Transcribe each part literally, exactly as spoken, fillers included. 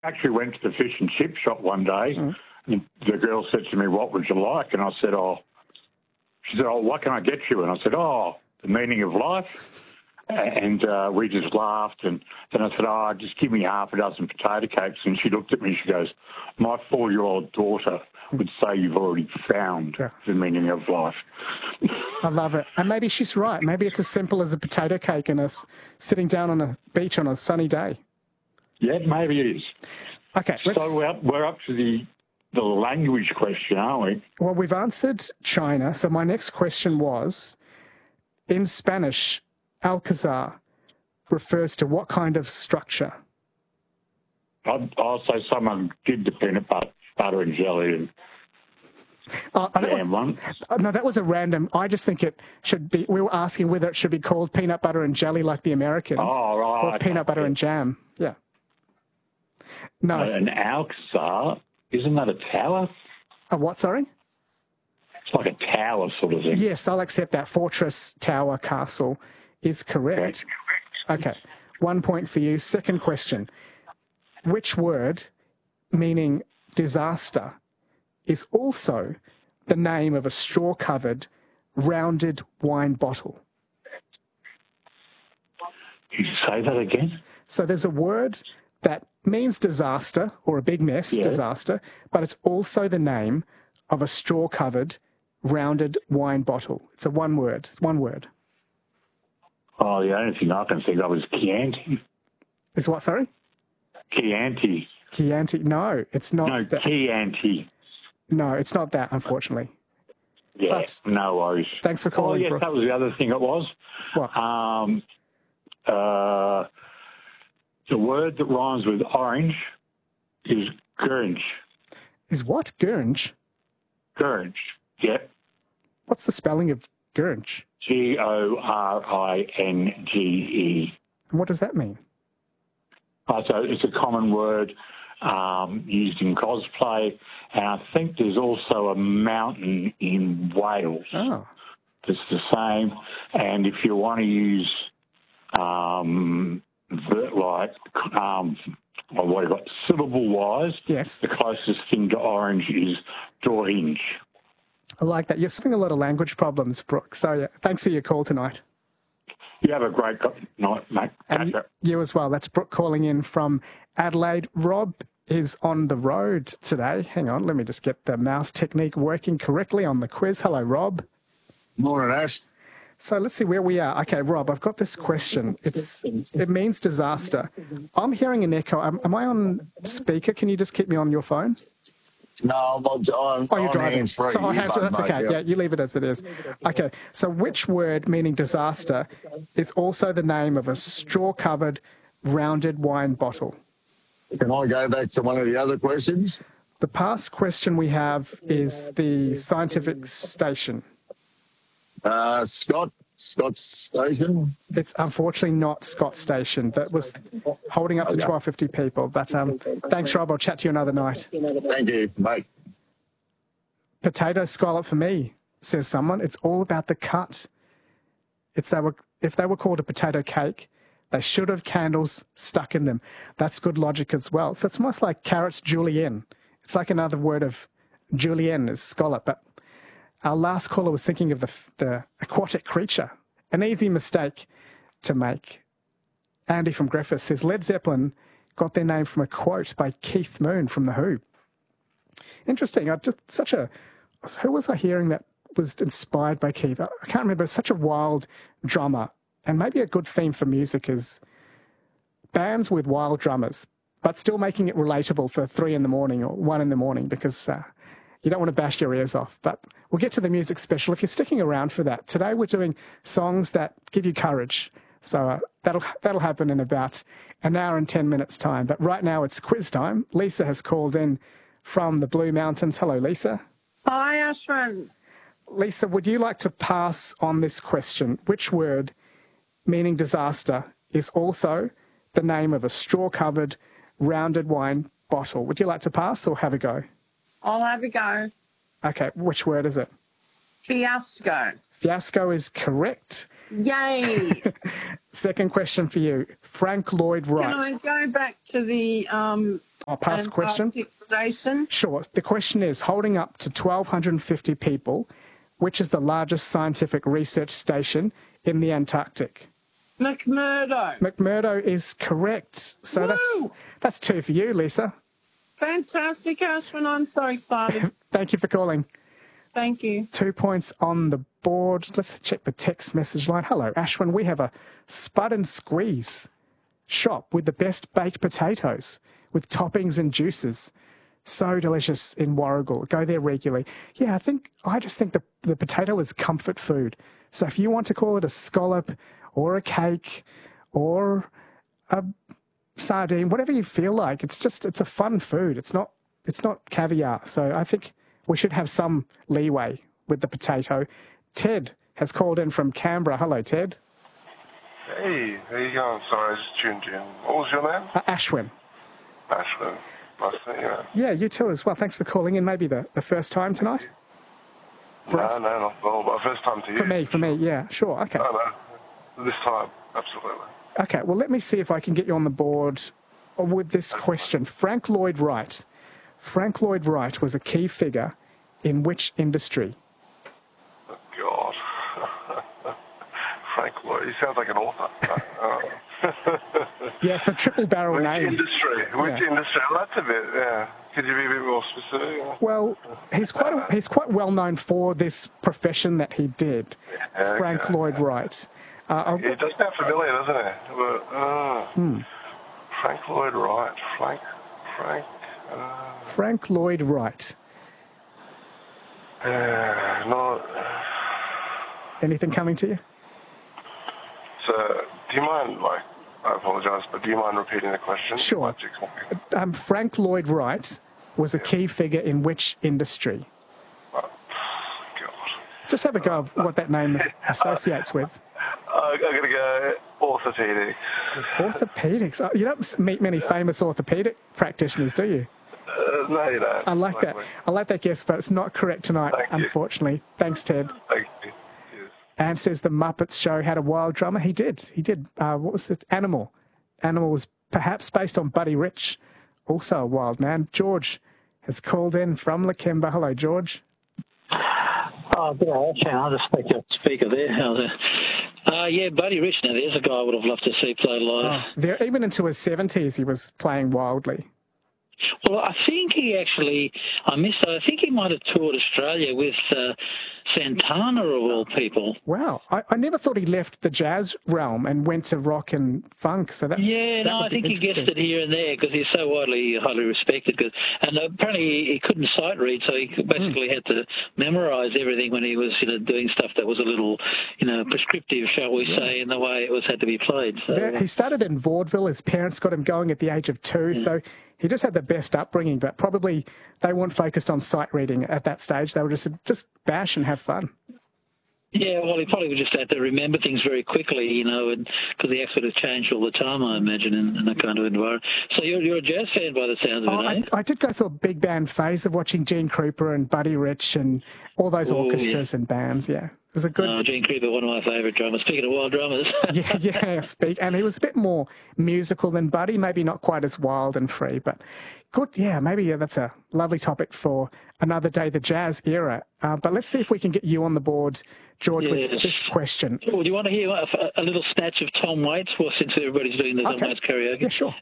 actually went to the fish and chip shop one day, mm. and the girl said to me, "What would you like?" And I said, "Oh," she said, "Oh, what can I get you?" And I said, "Oh, the meaning of life." And uh, we just laughed, and then I said, "Oh, just give me half a dozen potato cakes." And she looked at me and she goes, "My four-year-old daughter would say you've already found yeah. the meaning of life." I love it. And maybe she's right. Maybe it's as simple as a potato cake and us sitting down on a beach on a sunny day. Yeah, maybe it is. Okay. Let's... So we're up, we're up to the, the language question, aren't we? Well, we've answered China. So my next question was, in Spanish, Alcazar refers to what kind of structure? I'll, I'll say someone did the peanut butter, butter and jelly and uh, jam one. No, that was a random. I just think it should be. We were asking whether it should be called peanut butter and jelly like the Americans, oh, right. or peanut butter and jam. Yeah. No, uh, an Alcazar, isn't that a tower? A what? Sorry. It's like a tower sort of thing. Yes, I'll accept that. Fortress, tower, castle is correct. Okay. okay. One point for you. Second question. Which word, meaning disaster, is also the name of a straw-covered, rounded wine bottle? Can you say that again? So there's a word that means disaster, or a big mess, yeah. disaster, but it's also the name of a straw-covered, rounded wine bottle. It's a one word. It's one word. Oh, the only thing I can think of is Chianti. Is what, sorry? Chianti. Chianti. No, it's not. No, that. Chianti. No, it's not that, unfortunately. Yeah, but no worries. Thanks for calling. Oh, yes, Brooke. that was the other thing it was. What? Um, uh, the word that rhymes with orange is gurge. Is what? Gurge? Gurge, yeah. What's the spelling of gurge? G O R I N G E. And what does that mean? Uh, so it's a common word um, used in cosplay, and I think there's also a mountain in Wales oh. that's the same. And if you want to use um, the, like um, well, what have you got syllable-wise, yes, the closest thing to orange is orange. I like that. You're having a lot of language problems, Brooke. So yeah, thanks for your call tonight. You have a great night, mate. And you as well. That's Brooke calling in from Adelaide. Rob is on the road today. Hang on, let me just get the mouse technique working correctly on the quiz. Hello, Rob. Morning, Ash. So let's see where we are. Okay, Rob, I've got this question. It's It means disaster. I'm hearing an echo. Am, am I on speaker? Can you just keep me on your phone? No, I'm, I'm, oh, you're I'm driving. hands-free. So, oh, hands, that's okay. Mate, yeah. yeah, you leave it as it is. Okay, so which word, meaning disaster, is also the name of a straw-covered, rounded wine bottle? Can I go back to one of the other questions? The past question we have is the scientific station. Uh, Scott, Scott Station? It's unfortunately not Scott Station. That was holding up to okay. twelve fifty people. But um, thanks, Rob. I'll chat to you another night. Thank you, mate. Potato scallop for me, says someone. It's all about the cut. It's they were if they were called a potato cake, they should have candles stuck in them. That's good logic as well. So it's almost like carrots julienne. It's like another word of julienne is scallop. But our last caller was thinking of the the aquatic creature. An easy mistake to make. Andy from Griffith says Led Zeppelin got their name from a quote by Keith Moon from The Who. Interesting. I just such a who was I hearing that was inspired by Keith? I can't remember. Such a wild drummer, and maybe a good theme for music is bands with wild drummers, but still making it relatable for three in the morning or one in the morning because uh, you don't want to bash your ears off. But we'll get to the music special if you're sticking around for that. Today we're doing songs that give you courage. So uh, that'll that'll happen in about an hour and ten minutes' time. But right now it's quiz time. Lisa has called in from the Blue Mountains. Hello, Lisa. Hi, Ashwin. Lisa, would you like to pass on this question? Which word, meaning disaster, is also the name of a straw-covered, rounded wine bottle? Would you like to pass or have a go? I'll have a go. Okay, which word is it? Fiasco. Fiasco is correct. Yay! Second question for you. Frank Lloyd Wright. Can I go back to the um, I'll pass the question. Antarctic Station. Sure. The question is, holding up to one thousand two hundred fifty people, which is the largest scientific research station in the Antarctic? McMurdo. McMurdo is correct. So that's Woo! that's two for you, Lisa. Fantastic, Ashwin. I'm so excited. Thank you for calling. Thank you. Two points on the board. Let's check the text message line. Hello, Ashwin. We have a Spud and Squeeze shop with the best baked potatoes with toppings and juices. So delicious in Warragul. Go there regularly. Yeah, I think I just think the, the potato is comfort food. So if you want to call it a scallop or a cake or a sardine, whatever you feel like, it's just it's a fun food. It's not it's not caviar. So I think we should have some leeway with the potato. Ted has called in from Canberra. Hello, Ted. Hey, how you going? Sorry, I just tuned in. What was your name? Uh, Ashwin. Ashwin. Nice to meet you. Yeah, you too as well. Thanks for calling in. Maybe the, the first time tonight? For No, us? no, not at all. But first time to you. For me, for me, yeah, sure. Okay. No, no. This time, absolutely. Okay, well, let me see if I can get you on the board with this question. Frank Lloyd Wright. Frank Lloyd Wright was a key figure in which industry? Oh, God. Frank Lloyd. He sounds like an author. uh, Yeah, it's a triple barrel Which name. industry? Which Yeah. industry? Well, that's a bit, yeah. Could you be a bit more specific? Well, he's quite a, he's quite well known for this profession that he did. Yeah, Frank okay. Lloyd Wright. Uh, It does sound familiar, doesn't it? But, uh, Hmm. Frank Lloyd Wright. Frank, Frank, uh, Frank Lloyd Wright. uh, not... Anything coming to you? So, do you mind, like, I apologise, but do you mind repeating the question? Sure. Like, to explain? Um, Frank Lloyd Wright was a key figure in which industry? Oh, God. Just have a go of what that name associates with. Uh, I'm going to go orthopedics. Orthopedics. Oh, you don't meet many famous orthopedic practitioners, do you? Uh, no, you don't. I like that. Luckily. I like that guess, but it's not correct tonight, Thank you. unfortunately. Thanks, Ted. Thank you. Cheers. And says the Muppets show had a wild drummer. He did. He did. Uh, what was it? Animal. Animal was perhaps based on Buddy Rich, also a wild man. George has called in from Lakemba. Hello, George. Oh, good afternoon. I'll just speak to the speaker there. How's it? Uh, yeah, Buddy Rich. Now, there's a guy I would have loved to see play live. There, even into his seventies, he was playing wildly. Well, I think he actually, I missed, I think he might have toured Australia with uh, Santana, of all people. Wow. I, I never thought he left the jazz realm and went to rock and funk. So that, Yeah, that no, would I be think he gets interesting. it here and there because he's so widely, highly respected. Cause, and apparently he, he couldn't sight read, so he basically had to memorise everything when he was, you know, doing stuff that was a little, you know, prescriptive, shall we say, in the way it was had to be played. So, Yeah, he started in vaudeville. His parents got him going at the age of two. So he just had the best upbringing, but probably they weren't focused on sight reading at that stage. They were just just bash and have fun. Yeah, well, he probably would just have to remember things very quickly, you know, because the acts would have changed all the time, I imagine, in, in that kind of environment. So you're, you're a jazz fan by the sounds of Oh, it, eh? I, I did go through a big band phase of watching Gene Krupa and Buddy Rich and all those Ooh, orchestras and bands. Yeah, it was a good. Oh, Gene Krupa, one of my favourite drummers. Speaking of wild drummers. yeah, yeah, speak. And he was a bit more musical than Buddy, maybe not quite as wild and free, but good. Yeah, maybe yeah, that's a lovely topic for another day, the jazz era. Uh, but let's see if we can get you on the board, George, with Yes. this question. Oh, do you want to hear a, a little snatch of Tom Waits? Well, since everybody's doing the Tom Okay. Waits karaoke. Yeah, sure.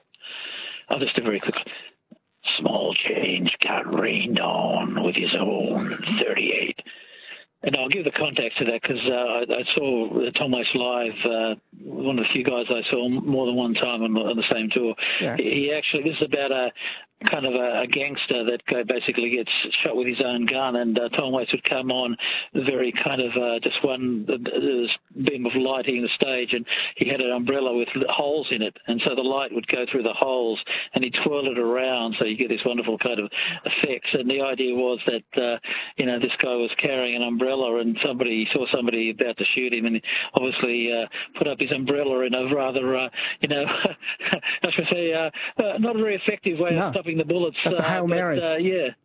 I'll just do very quickly. Small change got rained on with his own thirty-eight. And I'll give the context to that because uh, I, I saw Tom Waits live, uh, one of the few guys I saw more than one time on, the- on the same tour. Yeah. He actually, this is about a kind of a, a gangster that go- basically gets shot with his own gun, and uh, Tom Waits would come on very kind of uh, just one uh, beam of light hitting the stage, and he had an umbrella with holes in it, and so the light would go through the holes, and he'd twirl it around, so you get this wonderful kind of effects. And the idea was that, uh, you know, this guy was carrying an umbrella, and somebody saw somebody about to shoot him, and he obviously uh, put up his umbrella in a rather, uh, you know, I should say, uh, uh, not a very effective way No. of stopping the bullets. That's a uh, Hail but, Mary. Uh, yeah.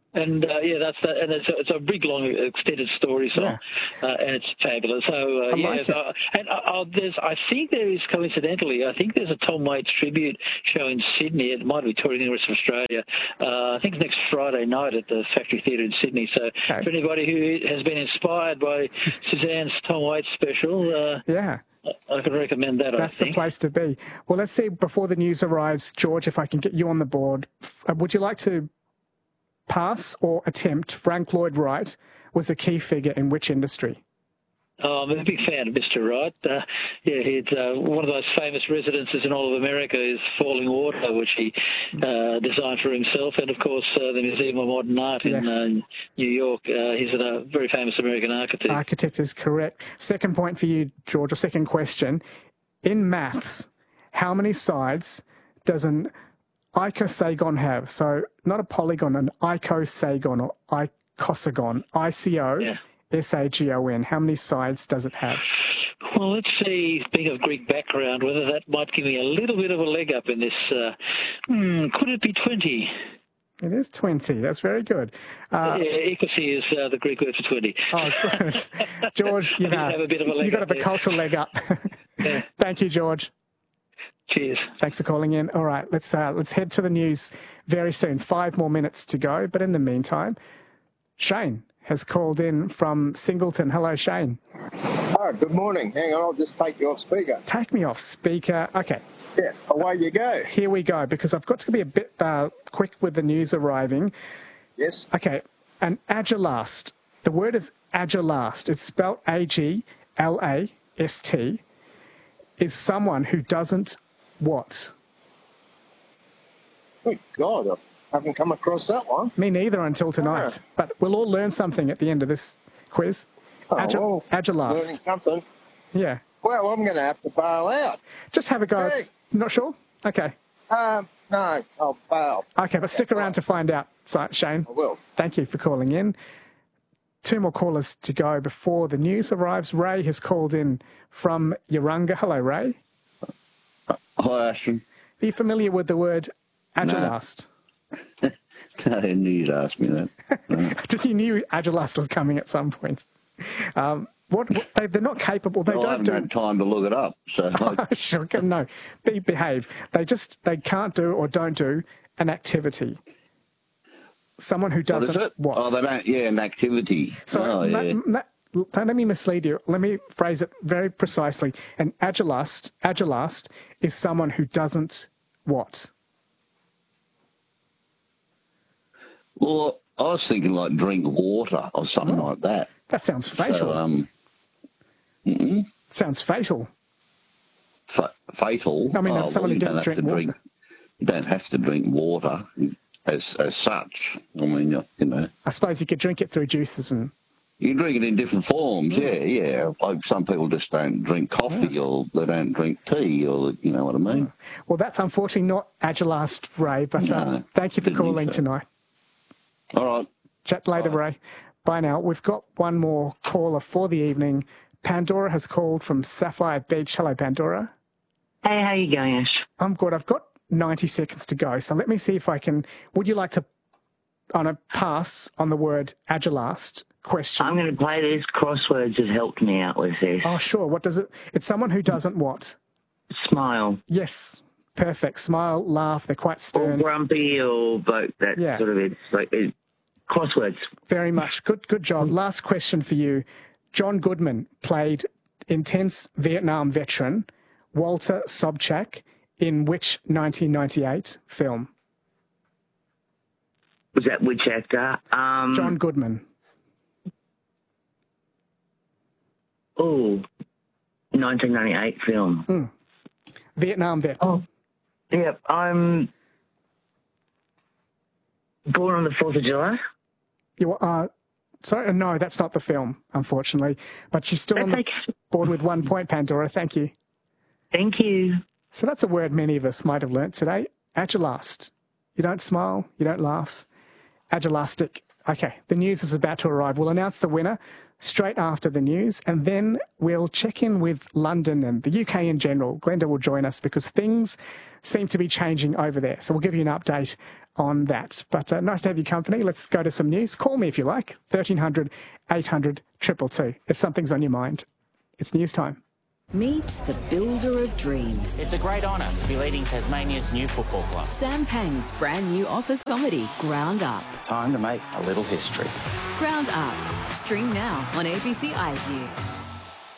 And uh, yeah, that's that, and it's a, it's a big, long, extended story song, Yeah. uh, and it's fabulous. So uh, I yeah, like it. uh, and uh, uh, there's, I think there is coincidentally, I think there's a Tom Waits tribute show in Sydney. It might be touring the rest of Australia. Uh, I think it's next Friday night at the Factory Theatre in Sydney. So Okay. for anybody who has been inspired by Suzanne's Tom Waits special, uh, Yeah. I can recommend that. That's I the think. place to be. Well, let's see, before the news arrives, George, if I can get you on the board, uh, would you like to pass or attempt Frank Lloyd Wright was a key figure in which industry? Oh, I'm a big fan of Mister Wright. Uh, yeah, he's uh, one of those famous residences in all of America is Falling Water, which he uh, designed for himself, and of course uh, the Museum of Modern Art in Yes. uh, New York. Uh, he's a very famous American architect. Architect is correct. Second point for you, George, or second question. In maths, how many sides does an icosagon have? So not a polygon, an icosagon or icosagon, I C O S A G O N. How many sides does it have? Well, let's see, being of Greek background, whether that might give me a little bit of a leg up in this. Uh, hmm, could it be twenty? It is twenty. That's very good. Uh, yeah, ikosi is uh, the Greek word for twenty. Oh, good. George, you I know, have a bit of a leg you got up a there. cultural leg up. Yeah. Thank you, George. Cheers. Thanks for calling in. All right, let's uh, let's head to the news very soon. Five more minutes to go, but in the meantime, Shane has called in from Singleton. Hello, Shane. Oh, good morning. Hang on, I'll just take you off speaker. Take me off speaker. Okay, Yeah, away you go. here we go, because I've got to be a bit uh, quick with the news arriving. Yes. Okay, an agilast. The word is agilast. It's spelled A G L A S T. Is someone who doesn't what? Good God, I haven't come across that one. Me neither until tonight. Oh. But we'll all learn something at the end of this quiz. Oh, Agil- well, agilast. learning something. Yeah. Well, I'm going to have to bail out. Just have a go. Hey. Not sure? Okay. Um, no, I'll bail. Okay, but stick around right. to find out, Si- Shane. I will. Thank you for calling in. Two more callers to go before the news arrives. Ray has called in from Yarunga. Hello, Ray. Hi, Ashton. Are you familiar with the word agilast? I knew you'd ask me that. No. You knew agilast was coming at some point. Um, what, what they, they're not capable. They Well, I don't haven't do. had time to look it up, so I, Sure, no, be, behave. They just they can't do or don't do an activity. Someone who what doesn't is it? what? Oh, they don't. Yeah, an activity. So oh, ma- yeah. ma- don't let me mislead you. Let me phrase it very precisely. An agilast, agilast is someone who doesn't what? Well, I was thinking like drink water or something Oh. like that. That sounds fatal. So, um, mm-mm, Sounds fatal. fa- fatal. I mean, oh, that's someone well, who you don't didn't have to drink drink. water. You don't have to drink water as as such. I mean, you you know. I suppose you could drink it through juices and. You can drink it in different forms, yeah, yeah. Like some people just don't drink coffee or they don't drink tea or, you know what I mean? Well, that's unfortunately not agilast, Ray, but uh, No, thank you for didn't think calling so. tonight. All right. Chat later, Ray. Bye now. We've got one more caller for the evening. Pandora has called from Sapphire Beach. Hello, Pandora. Hey, how you going, Ash? I'm good. I've got ninety seconds to go, so let me see if I can. Would you like to, on a pass on the word agilast question? I'm going to play this. Crosswords has helped me out with this. Oh, sure. What does it? It's someone who doesn't what? Smile. Yes. Perfect. Smile, laugh. They're quite Or stern. grumpy or both. That Yeah. sort of it's like it, crosswords. Very much. Good. Good job. Last question for you. John Goodman played intense Vietnam veteran Walter Sobchak in which nineteen ninety-eight film? Was that which actor? Um, John Goodman. Oh, nineteen ninety-eight film. Hmm. Vietnam vet. Oh, yeah. I'm born on the fourth of July. You, uh, sorry, no, that's not the film, unfortunately. But she's still on the board with one point, Pandora. Thank you. Thank you. So that's a word many of us might have learnt today. Agilast. You don't smile, you don't laugh. Agilastic. Okay, the news is about to arrive. We'll announce the winner straight after the news, and then we'll check in with London and the U K in general. Glenda will join us because things seem to be changing over there. So we'll give you an update on that. But uh, nice to have your company. Let's go to some news. Call me if you like, thirteen hundred, eight hundred, two two two, if something's on your mind. It's news time. Meet the builder of dreams. It's a great honour to be leading Tasmania's new football club. Sam Pang's brand new office comedy, Ground Up. Time to make a little history. Ground Up. Stream now on A B C iView.